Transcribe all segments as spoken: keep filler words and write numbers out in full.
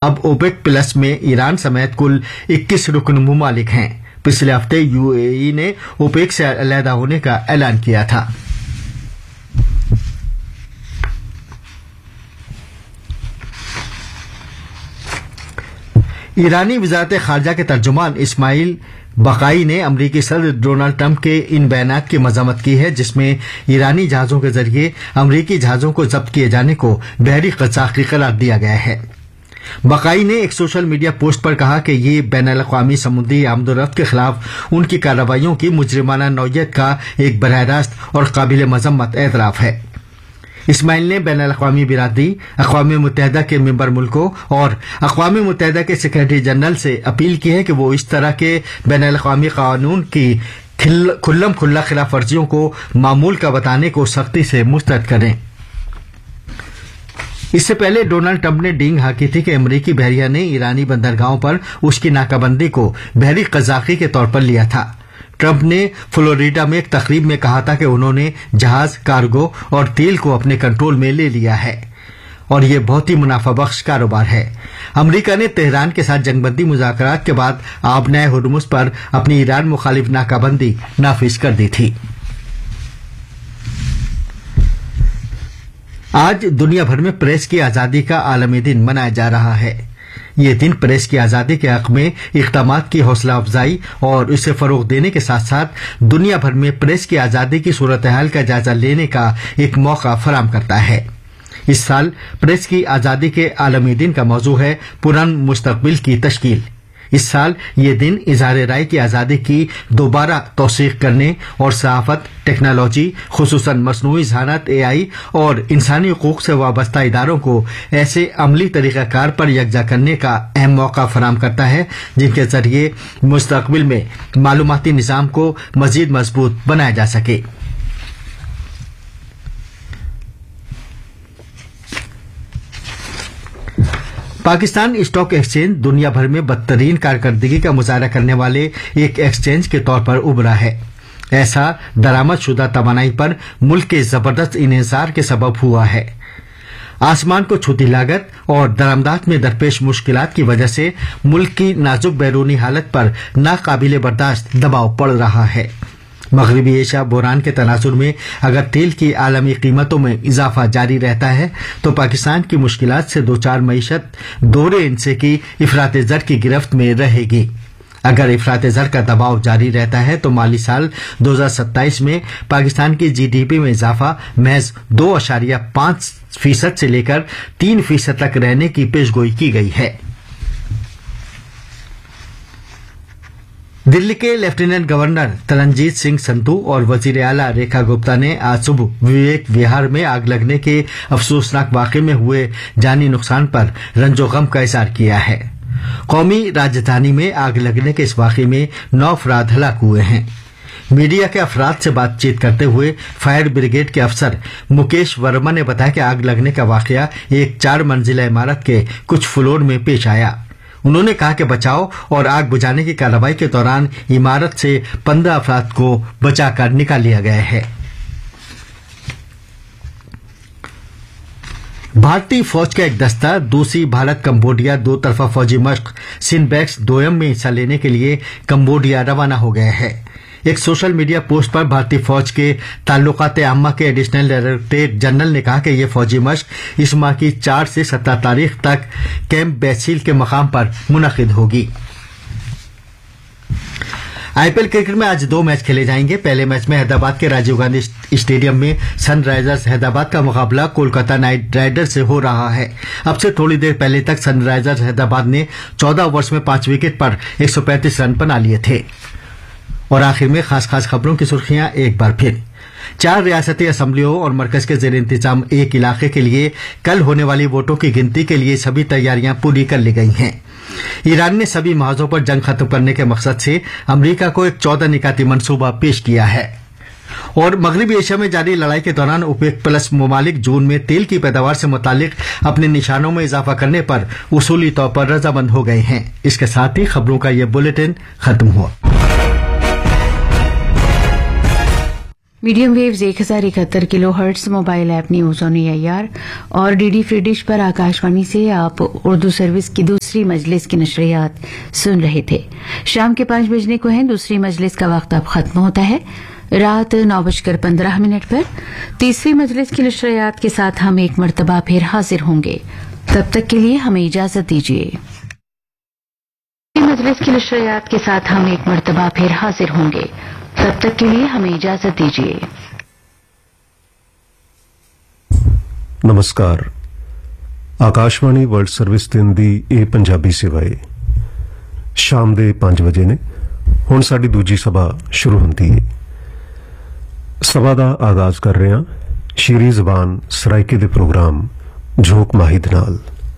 اب OPEC plus میں ایران سمیت کل اکیس رکن ممالک ہیں۔ پچھلے ہفتے یو اے ای نے اوپیک سے علیحدہ ہونے کا اعلان کیا تھا۔ ایرانی وزارت خارجہ کے ترجمان اسماعیل بقائی نے امریکی صدر ڈونلڈ ٹرمپ کے ان بیانات کی مذمت کی ہے جس میں ایرانی جہازوں کے ذریعے امریکی جہازوں کو ضبط کیے جانے کو بحری قزاقی قرار دیا گیا ہے۔ بقائی نے ایک سوشل میڈیا پوسٹ پر کہا کہ یہ بین الاقوامی سمندری آمد و رفت کے خلاف ان کی کارروائیوں کی مجرمانہ نوعیت کا ایک براہ راست اور قابل مذمت اعتراف ہے۔ اسماعیل نے بین الاقوامی برادری، اقوام متحدہ کے ممبر ملکوں اور اقوام متحدہ کے سیکرٹری جنرل سے اپیل کی ہے کہ وہ اس طرح کے بین الاقوامی قانون کی کھلم کھلا خلاف ورزیوں کو معمول کا بتانے کو سختی سے مسترد کریں۔ اس سے پہلے ڈونلڈ ٹرمپ نے ڈینگ ہانکی تھی کہ امریکی بحریہ نے ایرانی بندرگاہوں پر اس کی ناکہ بندی کو بحری قزاقی کے طور پر لیا تھا۔ ٹرمپ نے فلوریڈا میں ایک تقریب میں کہا تھا کہ انہوں نے جہاز، کارگو اور تیل کو اپنے کنٹرول میں لے لیا ہے اور یہ بہت ہی منافع بخش کاروبار ہے۔ امریکہ نے تہران کے ساتھ جنگ بندی مذاکرات کے بعد آبنائے ہرمز پر اپنی ایران مخالف ناکہ بندی نافذ کر دی تھی۔ آج دنیا بھر میں پریس کی آزادی کا عالمی دن منایا جا رہا ہے۔ یہ دن پریس کی آزادی کے حق میں اقدامات کی حوصلہ افزائی اور اسے فروغ دینے کے ساتھ ساتھ دنیا بھر میں پریس کی آزادی کی صورتحال کا جائزہ لینے کا ایک موقع فراہم کرتا ہے۔ اس سال پریس کی آزادی کے عالمی دن کا موضوع ہے پرامن مستقبل کی تشکیل۔ اس سال یہ دن اظہار رائے کی آزادی کی دوبارہ توثیق کرنے اور صحافت، ٹیکنالوجی، خصوصاً مصنوعی ذہانت اے آئی اور انسانی حقوق سے وابستہ اداروں کو ایسے عملی طریقہ کار پر یکجا کرنے کا اہم موقع فراہم کرتا ہے جن کے ذریعے مستقبل میں معلوماتی نظام کو مزید مضبوط بنایا جا سکے۔ پاکستان اسٹاک ایکسچینج دنیا بھر میں بدترین کارکردگی کا مظاہرہ کرنے والے ایک ایکسچینج کے طور پر ابھرا ہے۔ ایسا درآمد شدہ توانائی پر ملک کے زبردست انحصار کے سبب ہوا ہے۔ آسمان کو چھوتی لاگت اور درآمدات میں درپیش مشکلات کی وجہ سے ملک کی نازک بیرونی حالت پر ناقابل برداشت دباؤ پڑ رہا ہے۔ مغربی ایشیا بحران کے تناظر میں اگر تیل کی عالمی قیمتوں میں اضافہ جاری رہتا ہے تو پاکستان کی مشکلات سے دوچار معیشت دورے انسے کی افراط زر کی گرفت میں رہے گی۔ اگر افراط زر کا دباؤ جاری رہتا ہے تو مالی سال دو ہزار ستائیس میں پاکستان کی جی ڈی پی میں اضافہ محض دو اشاریہ پانچ فیصد سے لے کر تین فیصد تک رہنے کی پیشگوئی کی گئی ہے۔ دلی کے لیفٹیننٹ گورنر ترنجیت سنگھ سندھو اور وزیر اعلیٰ ریکھا گپتا نے آج صبح وویک وہار میں آگ لگنے کے افسوسناک واقعے میں ہوئے جانی نقصان پر رنج و غم کا اظہار کیا ہے۔ قومی راجدھانی میں آگ لگنے کے اس واقعے میں نو افراد ہلاک ہوئے ہیں۔ میڈیا کے افراد سے بات چیت کرتے ہوئے فائر بریگیڈ کے افسر مکیش ورما نے بتایا کہ آگ لگنے کا واقعہ ایک چار منزلہ عمارت کے کچھ فلور میں پیش آیا۔ انہوں نے کہا کہ بچاؤ اور آگ بجھانے کی کارروائی کے دوران عمارت سے پندرہ افراد کو بچا کر نکال لیا گیا ہے۔ بھارتی فوج کا ایک دستہ دوسری بھارت کمبوڈیا دو طرفہ فوجی مشق سنبیکس دوئم میں حصہ لینے کے لیے کمبوڈیا روانہ ہو گیا ہے۔ ایک سوشل میڈیا پوسٹ پر بھارتی فوج کے تعلقات عامہ کے ایڈیشنل ڈائریکٹر جنرل نے کہا کہ یہ فوجی مشق اس ماہ کی چار سے سترہ تاریخ تک کیمپ بیسیل کے مقام پر منعقد ہوگی۔ آئی پی ایل کرکٹ میں آج دو میچ کھیلے جائیں گے۔ پہلے میچ میں حیدرآباد کے راجیو گاندھی اسٹیڈیم میں سن رائزرز حیدرآباد کا مقابلہ کولکاتہ نائٹ رائڈرز سے ہو رہا ہے۔ اب سے تھوڑی دیر پہلے تک سن رائزرز حیدرآباد نے چودہ اوورز میں پانچ وکٹ پر ایک سو پینتیس رن بنا لیے تھے۔ اور آخر میں خاص خاص خبروں کی سرخیاں ایک بار پھر۔ چار ریاستی اسمبلیوں اور مرکز کے زیر انتظام ایک علاقے کے لیے کل ہونے والی ووٹوں کی گنتی کے لیے سبھی تیاریاں پوری کر لی گئی ہیں۔ ایران نے سبھی محاذوں پر جنگ ختم کرنے کے مقصد سے امریکہ کو ایک چودہ نکاتی منصوبہ پیش کیا ہے۔ اور مغربی ایشیا میں جاری لڑائی کے دوران اوپیک پلس ممالک جون میں تیل کی پیداوار سے متعلق اپنے نشانوں میں اضافہ کرنے پر اصولی طور پر رضامند ہو گئے ہیں۔ اس کے ساتھ ہی خبروں کا یہ بلیٹن ختم ہوا۔ मीडियम वेव्स एक हजार इकहत्तर kilo hertz, mobile app news on A I R और डीडी फ्री डिश पर आकाशवाणी से आप उर्दू सर्विस की दूसरी मजलिस की नशरियात सुन रहे थे। शाम के पांच बजने को है, दूसरी मजलिस का वक्त अब खत्म होता है। रात नौ बजकर पंद्रह मिनट पर तीसरी मजलिस की नशरियात के साथ हम एक मरतबा फिर हाजिर होंगे। तब तक के लिए हमें इजाजत दीजिए। मजलिस की नशरियात के साथ हम एक मरतबा फिर हाजिर होंगे। तब तक के लिए हमें इजाजत दीजिए। नमस्कार। आकाशवाणी वर्ल्ड सर्विस दिन ਦੀ ਇਹ ਪੰਜਾਬੀ ਸੇਵਾ ਹੈ। ਸ਼ਾਮ ਦੇ ਪੰਜ ਵਜੇ ਨੇ। ਹੁਣ ਸਾਡੀ ਦੂਜੀ ਸਭਾ ਸ਼ੁਰੂ ਹੁੰਦੀ ਹੈ। ਸਭਾ ਦਾ ਆਗਾਜ਼ ਕਰ ਰਹੇ ਹਾਂ ਸ਼ੀਰੀ ਜ਼ਬਾਨ ਸਰਾਇਕੇ ਦੇ ਪ੍ਰੋਗਰਾਮ ਝੋਕ ਮਾਹਿਦ ਨਾਲ।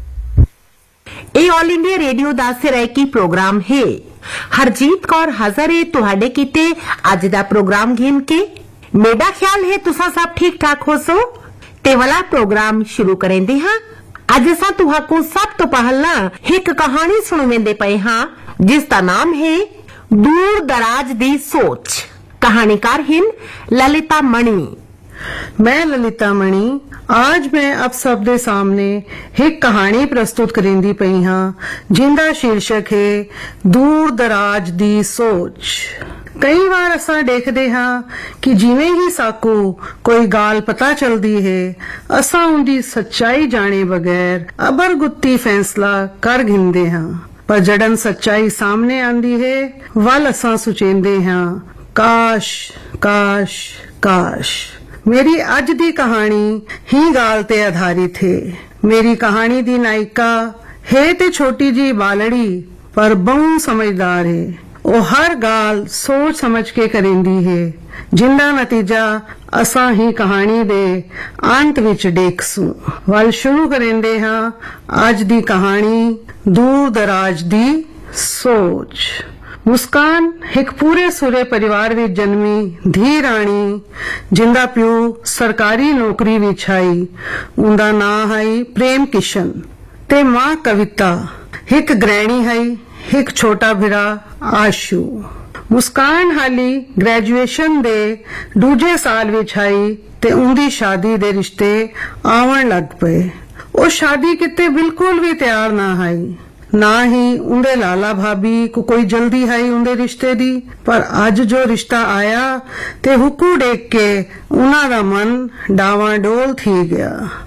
ਇਹ ਆਲ ਇੰਡੀਆ ਰੇਡੀਓ ਦਾ ਸਰਾਇਕੀ ਪ੍ਰੋਗਰਾਮ ਹੈ। ਹਰਜੀਤ ਕੌਰ ਹਾਜ਼ਰ ਹੈ ਤੁਹਾਡੇ ਕੀਤੇ ਅੱਜ ਦਾ ਪ੍ਰੋਗਰਾਮ ਘੇਨ ਕੇ। ਮੇਰਾ ਖਿਆਲ ਹੈ ਤੁਸੀਂ ਸਭ ਠੀਕ ਠਾਕ ਹੋ ਸੋ ਤੇ ਵਾਲਾ ਪ੍ਰੋਗਰਾਮ ਸ਼ੁਰੂ ਕਰਾਂਦੇ ਹਾਂ। ਅੱਜ ਅਸਾਂ ਤੁਹਾਨੂੰ ਸਭ ਤੋਂ ਪਹਿਲਾਂ ਇੱਕ ਕਹਾਣੀ ਸੁਣਾਉਂਦੇ ਪਏ ਹਾਂ ਜਿਸ ਦਾ ਨਾਮ ਹੈ ਦੂਰ ਦਰਾਜ ਦੀ ਸੋਚ। कहानीकार हिन ललिता मणि। मैं ललिता मणि आज मैं आप सब दे सामने एक कहानी प्रस्तुत करेंदी पई हाँ जिंदा शीर्षक है दूर दराज दी सोच। कई बार असा देखते हाँ कि जिवें ही साकू कोई गाल पता चलती है असा उनकी सच्चाई जाने बगैर अबर गुत्ती फैसला कर घिंदे हाँ, पर जड़न सच्चाई सामने आंदी है वल असा सुचेंदे हाँ काश काश काश। मेरी अज दी कहानी ही गाल ते आधारित है। मेरी कहानी दी नायिका है ते छोटी जी बालड़ी पर बहु समझदार है। ओ हर गाल सोच समझ के करेंदी है जिंदा नतीजा असा ही कहानी दे अंत विच देखसू। वल शुरू करेंदे हाँ अज दी कहानी दूर दराज दी सोच। मुस्कान एक पूरे सुरे परिवार विच जन्मी धी राणी जिंदा प्यो सरकारी नौकरी विच आई। उनदा नां है प्रेम किशन ते मां कविता। एक ग्रैणी है, एक छोटा भिरा आशु। मुस्कान हाली ग्रेजुएशन दे दूजे साल विच आई ते उनदी शादी दे रिश्ते आवन लग पे। ओ शादी किते बिल्कुल भी तैयार ना आई, ना ही उनके लाला भाभी को कोई जल्दी है उनके रिश्ते दी। पर अज जो रिश्ता आया ते हुकू देख के उन्हां दा मन डावाडोल थी गया।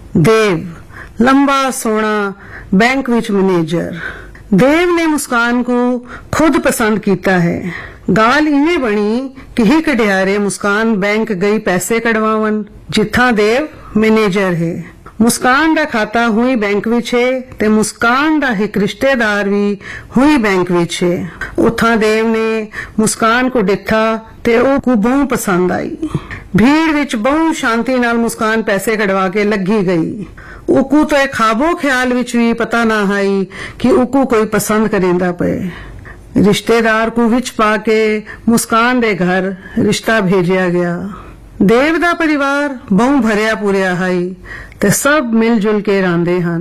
देव लंबा सोना बैंक विच मैनेजर। देव ने मुस्कान को खुद पसंद किया है। गाल इवें बनी कि ही कढियारे मुस्कान बैंक गई पैसे कढ़वावन जिथा देव मैनेजर है। मुस्कान दा खाता हुई बैंक विच है ते मुस्कान दा एक रिश्तेदार भी हुई बैंक विच है। उथा देव ने मुस्कान को दिखा ते ओ को बहु पसंद आई। भीड़ विच बहु शांति नाल मुस्कान पैसे कढ़वा के लगी गई। उकू तो एक खाबो ख्याल विच भी पता ना आई कि उकू कोई पसंद करेंदा पे। रिश्तेदार को विच पाके मुस्कान दे घर रिश्ता भेजिया गया। देव दा परिवार बहु भरिया पुरिया है ते सब मिलजुल के रांदे हन।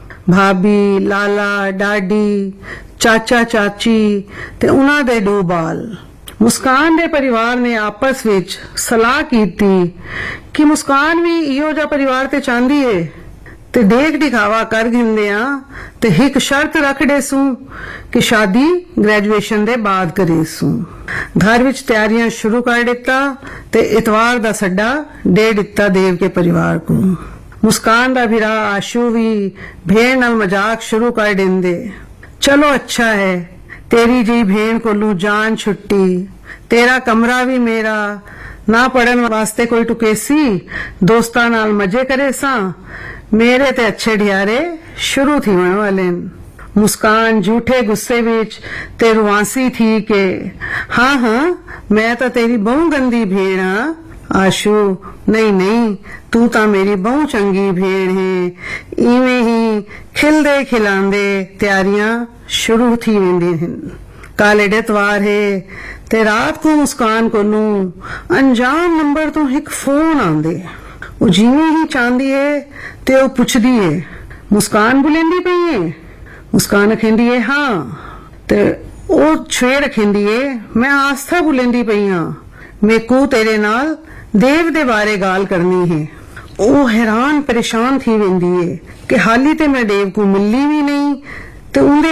भाभी, लाला, डाडी, चाचा चाची ते उन्हां दे दो बाल। मुस्कान दे परिवार ने आपस विच सलाह कीती कि मुस्कान भी इहो जा परिवार ते चाहंदी है ते देख दिखावा कर घिंदे आ ते एक शर्त रख देसू कि शादी ग्रेजुएशन दे बाद करेसू। घर विच तैयारियां शुरू कर दिता ते इतवार दा सड्डा दे दिता देव के परिवार को। मुस्कान दा भिरा आशु भी भेड़ नाल मजाक शुरू कर देंदे। चलो अच्छा है तेरी जी भेड़ कोलू जान छुट्टी, तेरा कमरा भी मेरा, ना पढ़न वास्ते कोई टुकेसी, दोस्तां नाल मजे करे सा, मेरे ते अच्छे ढियारे शुरू थी होने वाले। मुस्कान झूठे गुस्से विच ते रुआसी थी के हाँ हाँ मैं तो तेरी बहु गंदी भेड़ हाँ। आशु नहीं नहीं तू ता मेरी बहु चंगी भेड़ है। इवें ही खिलदे खिलांदे तैयारियां शुरू थी वेंदी हन। काले इतवार है ते रात को मुस्कान कोलू अनजान नंबर तो एक फोन आंदे। वो जिवें ही चाहती है ते वो पुछदी है मुस्कान बुलेंदी पई है। मुस्कान अखेंदी है हाँ ते ओ छेड़ अखेंदी है मैं आस्था बुलेंदी पई हाँ। मेकू तेरे नाल देव दे बारे गाल करनी है। ਉਹ हैरान परेशान थी वेंदी है कि हाली ते मैं देव को मिलनी भी नहीं ते उनदे